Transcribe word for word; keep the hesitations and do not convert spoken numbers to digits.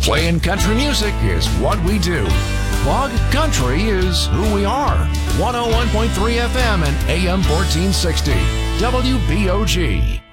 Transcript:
Playing country music is what we do. Bog Country is who we are. one oh one point three F M and A M fourteen sixty. W B O G.